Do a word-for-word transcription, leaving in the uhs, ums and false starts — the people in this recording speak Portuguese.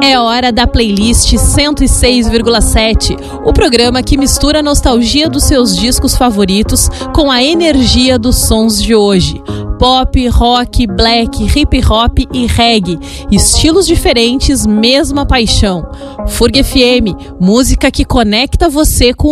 É hora da playlist cento e seis vírgula sete, o programa que mistura a nostalgia dos seus discos favoritos com a energia dos sons de hoje. Pop, rock, black, hip hop e reggae. Estilos diferentes, mesma paixão. Furg F M, música que conecta você com